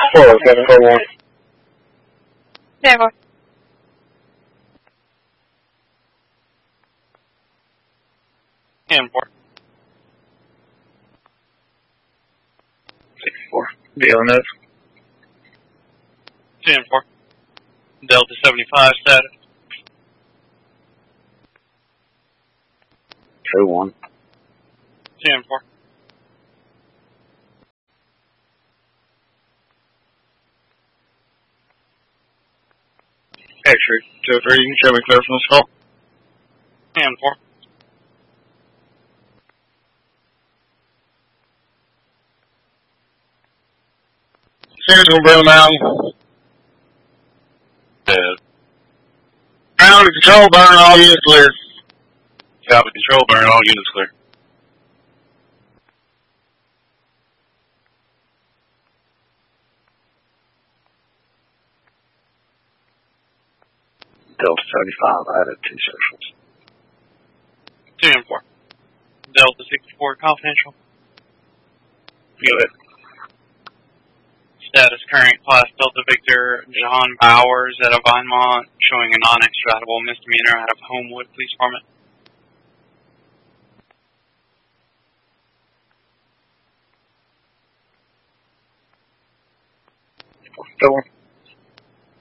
40741. Stand by. And 4. 64. Villeneuve. 10 4. Delta 75 status. 21. 10 4. X-ray 203, you can show me clear from this call. 10 4. Here's on Brown Mountain. Ground to control, burn, all units clear. Copy, control, burn, all units clear. Delta 75, I added 2 socials. 10 4. Delta 64, confidential. Good. Status current class Delta Victor John Bowers out of Vinemont, showing a non-extraditable misdemeanor out of Homewood Police Department. Still